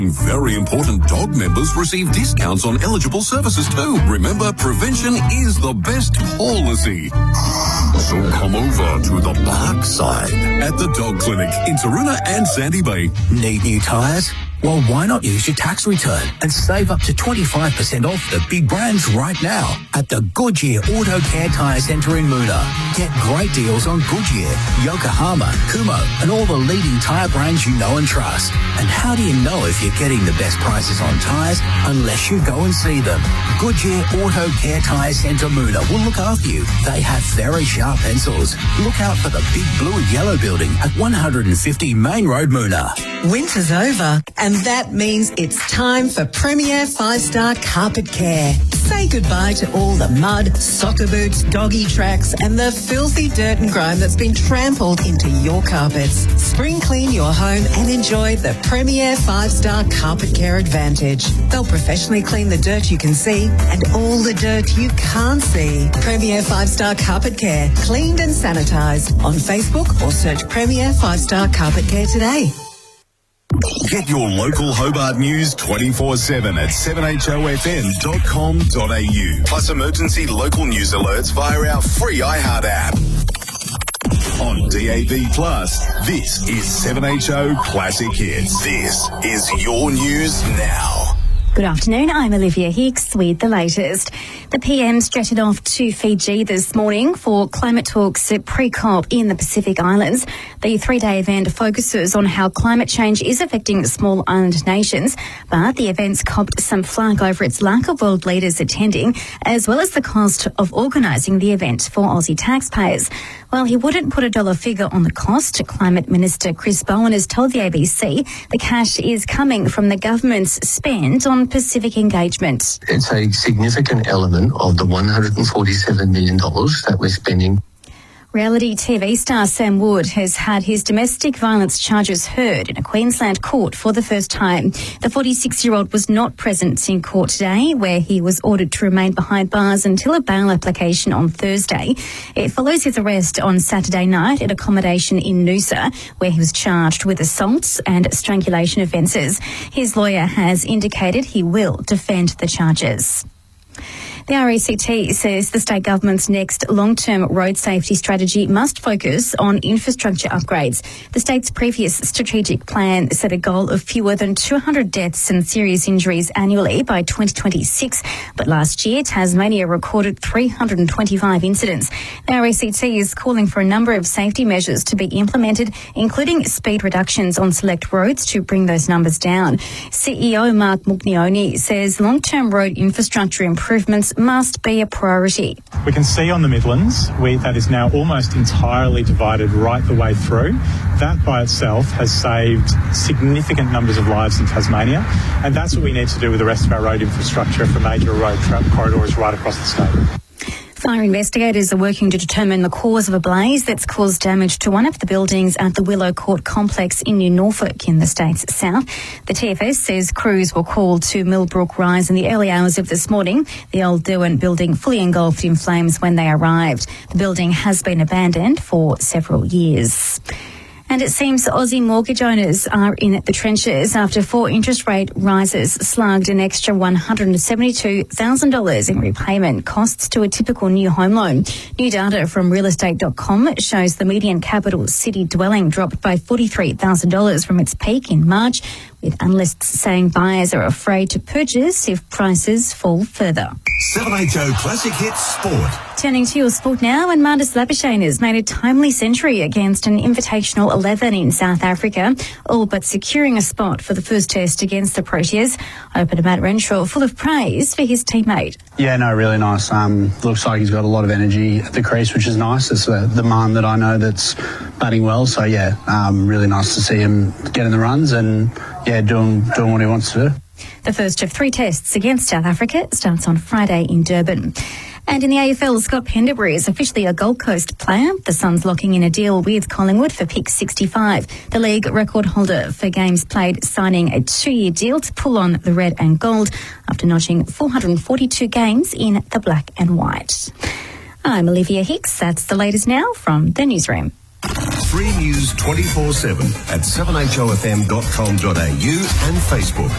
Very important dog members receive discounts on eligible services too. Remember, prevention is the best policy. So come over to the Park Side at the Dog Clinic in Taroona and Sandy Bay. Need new tyres? Well, why not use your tax return and save up to 25% off the big brands right now at the Goodyear Auto Care Tyre Centre in Moona. Get great deals on Goodyear, Yokohama, Kumho and all the leading tyre brands you know and trust. And how do you know if you're getting the best prices on tyres unless you go and see them? Goodyear Auto Care Tyre Centre Moona will look after you. They have very sharp pencils. Look out for the big blue and yellow building at 150 Main Road, Moona. Winter's over, and that means it's time for Premier 5-Star Carpet Care. Say goodbye to all the mud, soccer boots, doggy tracks and the filthy dirt and grime that's been trampled into your carpets. Spring clean your home and enjoy the Premier 5-Star Carpet Care Advantage. They'll professionally clean the dirt you can see and all the dirt you can't see. Premier 5-Star Carpet Care, cleaned and sanitised. On Facebook or search Premier 5-Star Carpet Care today. Get your local Hobart news 24/7 at 7hofm.com.au. Plus emergency local news alerts via our free iHeart app. On DAB+, this is 7HO Classic Hits. This is your news now. Good afternoon, I'm Olivia Hicks with the latest. The PM's jetted off to Fiji this morning for climate talks at pre-COP in the Pacific Islands. The three-day event focuses on how climate change is affecting small island nations, but the event's copped some flack over its lack of world leaders attending, as well as the cost of organising the event for Aussie taxpayers. While he wouldn't put a dollar figure on the cost, Climate Minister Chris Bowen has told the ABC the cash is coming from the government's spend on Pacific engagement. It's a significant element of the $147 million that we're spending. Reality TV star Sam Wood has had his domestic violence charges heard in a Queensland court for the first time. The 46-year-old was not present in court today, where he was ordered to remain behind bars until a bail application on Thursday. It follows his arrest on Saturday night at accommodation in Noosa, where he was charged with assaults and strangulation offences. His lawyer has indicated he will defend the charges. The RACT says the state government's next long-term road safety strategy must focus on infrastructure upgrades. The state's previous strategic plan set a goal of fewer than 200 deaths and serious injuries annually by 2026, but last year Tasmania recorded 325 incidents. The RACT is calling for a number of safety measures to be implemented, including speed reductions on select roads to bring those numbers down. CEO Mark Mugnioni says long-term road infrastructure improvements must be a priority. We can see on the Midlands that is now almost entirely divided right the way through. That by itself has saved significant numbers of lives in Tasmania, and that's what we need to do with the rest of our road infrastructure for major road corridors right across the state. Fire investigators are working to determine the cause of a blaze that's caused damage to one of the buildings at the Willow Court complex in New Norfolk in the state's south. The TFS says crews were called to Millbrook Rise in the early hours of this morning. The old Derwent building fully engulfed in flames when they arrived. The building has been abandoned for several years. And it seems Aussie mortgage owners are in the trenches after 4 interest rate rises slugged an extra $172,000 in repayment costs to a typical new home loan. New data from realestate.com shows the median capital city dwelling dropped by $43,000 from its peak in March, with analysts saying buyers are afraid to purchase if prices fall further. 7HO Classic Hits Sport. Turning to your sport now, and Marnus Labuschagne has made a timely century against an Invitational 11 in South Africa, all but securing a spot for the first test against the Proteas. Opener Matt Renshaw full of praise for his teammate. Yeah, no, really nice. Looks like he's got a lot of energy at the crease, which is nice. It's the man that I know that's batting well. So, yeah, really nice to see him getting the runs and, yeah, doing what he wants to do. The first of 3 tests against South Africa starts on Friday in Durban. And in the AFL, Scott Pendlebury is officially a Gold Coast player. The Suns locking in a deal with Collingwood for pick 65. The league record holder for games played signing a 2-year deal to pull on the red and gold after notching 442 games in the black and white. I'm Olivia Hicks. That's the latest now from the newsroom. Free News 24/7 at 7hofm.com.au and Facebook.